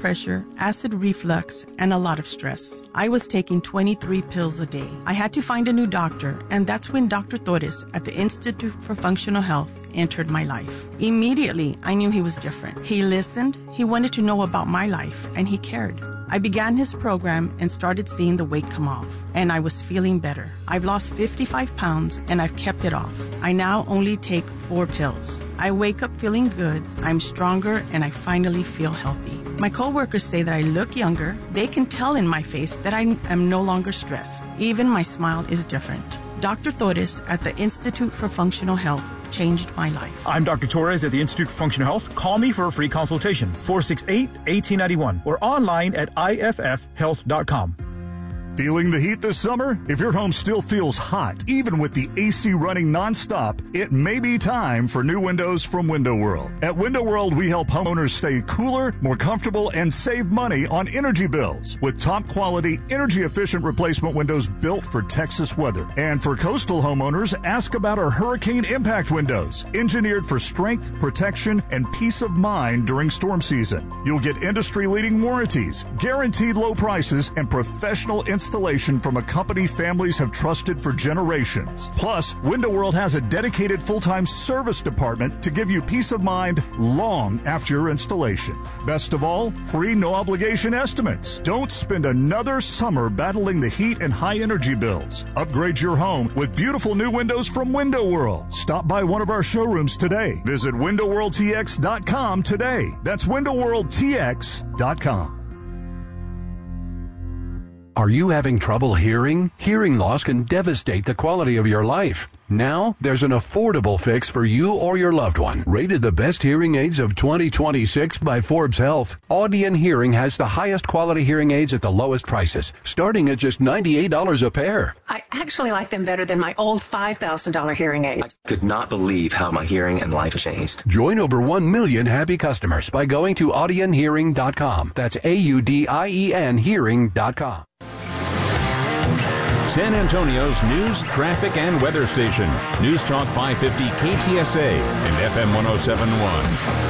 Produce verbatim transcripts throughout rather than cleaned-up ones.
pressure, acid reflux, and a lot of stress. I was taking twenty-three pills a day. I had to find a new doctor, and that's when Doctor Torres at the Institute for Functional Health entered my life. Immediately, I knew he was different. He listened, he wanted to know about my life, and he cared. I began his program and started seeing the weight come off, and I was feeling better. I've lost fifty-five pounds, and I've kept it off. I now only take four pills. I wake up feeling good, I'm stronger, and I finally feel healthy. My coworkers say that I look younger. They can tell in my face that I am no longer stressed. Even my smile is different. Doctor Torres at the Institute for Functional Health changed my life. I'm Doctor Torres at the Institute for Functional Health. Call me for a free consultation, four six eight, one eight nine one, or online at I F F health dot com. Feeling the heat this summer? If your home still feels hot, even with the A C running nonstop, it may be time for new windows from Window World. At Window World, we help homeowners stay cooler, more comfortable, and save money on energy bills with top-quality, energy-efficient replacement windows built for Texas weather. And for coastal homeowners, ask about our hurricane impact windows, engineered for strength, protection, and peace of mind during storm season. You'll get industry-leading warranties, guaranteed low prices, and professional installation installation from a company families have trusted for generations. Plus, Window World has a dedicated full-time service department to give you peace of mind long after your installation. Best of all, free no-obligation estimates. Don't spend another summer battling the heat and high energy bills. Upgrade your home with beautiful new windows from Window World. Stop by one of our showrooms today. Visit window world t x dot com today. That's window world t x dot com. Are you having trouble hearing? Hearing loss can devastate the quality of your life. Now, there's an affordable fix for you or your loved one. Rated the best hearing aids of twenty twenty-six by Forbes Health, Audion Hearing has the highest quality hearing aids at the lowest prices, starting at just ninety-eight dollars a pair. I actually like them better than my old five thousand dollars hearing aid. I could not believe how my hearing and life changed. Join over one million happy customers by going to audion hearing dot com. That's A U D I E N hearing dot com. San Antonio's news, traffic, and weather station. News Talk five fifty K T S A and F M one oh seven point one.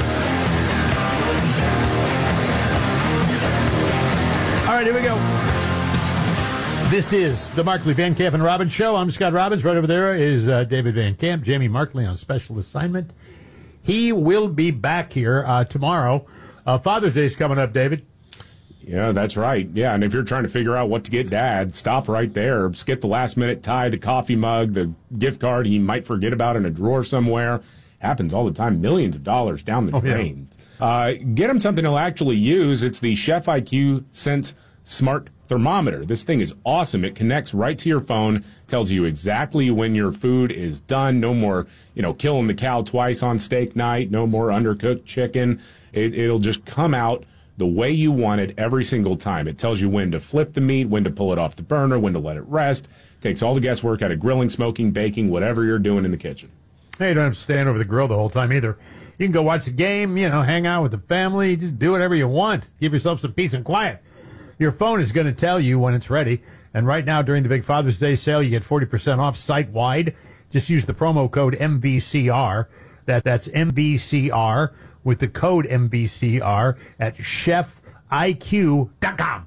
All right, here we go. This is the Markley, Van Camp, and Robbins Show. I'm Scott Robbins. Right over there is uh, David Van Camp, Jamie Markley on special assignment. He will be back here uh, tomorrow. Uh, Father's Day is coming up, David. Yeah, that's right. Yeah, and if you're trying to figure out what to get Dad, stop right there. Skip the last-minute tie, the coffee mug, the gift card he might forget about in a drawer somewhere. Happens all the time. Millions of dollars down the oh, drain. Yeah. Uh, get him something he'll actually use. It's the Chef I Q Sense Smart Thermometer. This thing is awesome. It connects right to your phone, tells you exactly when your food is done. No more, you know, killing the cow twice on steak night. No more undercooked chicken. It, it'll just come out the way you want it every single time. It tells you when to flip the meat, when to pull it off the burner, when to let it rest. Takes all the guesswork out of grilling, smoking, baking, whatever you're doing in the kitchen. Hey, you don't have to stand over the grill the whole time either. You can go watch the game, you know, hang out with the family, just do whatever you want. Give yourself some peace and quiet. Your phone is going to tell you when it's ready. And right now, during the big Father's Day sale, you get forty percent off site-wide. Just use the promo code M B C R. That, that's M B C R. With the code M B C R at chef I Q dot com.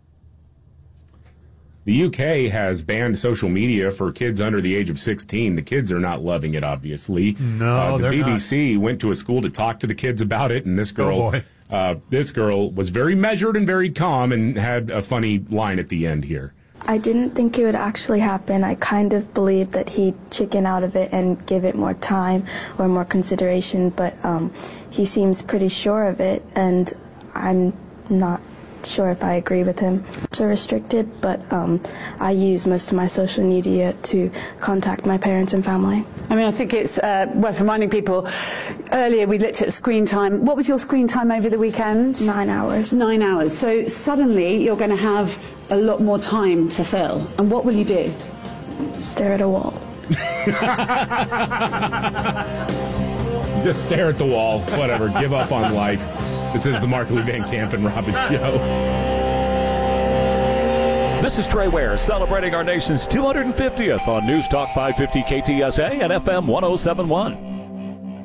The U K has banned social media for kids under the age of sixteen. The kids are not loving it, obviously. No, uh, the they're B B C not. went to a school to talk to the kids about it, and this girl, oh boy. Uh, this girl was very measured and very calm, and had a funny line at the end here. I didn't think it would actually happen. I kind of believed that he'd chicken out of it and give it more time or more consideration, but um, he seems pretty sure of it, and I'm not sure if I agree with him. It's restricted, but um, I use most of my social media to contact my parents and family. I mean, I think it's uh, worth reminding people, earlier we looked at screen time. What was your screen time over the weekend? Nine hours. Nine hours. So suddenly you're going to have a lot more time to fill. And what will you do? Stare at a wall. Just stare at the wall. Whatever. Give up on life. This is the Markley, Van Camp, and Robbins Show. This is Trey Ware celebrating our nation's two hundred fiftieth on News Talk five fifty K T S A and F M one oh seven point one.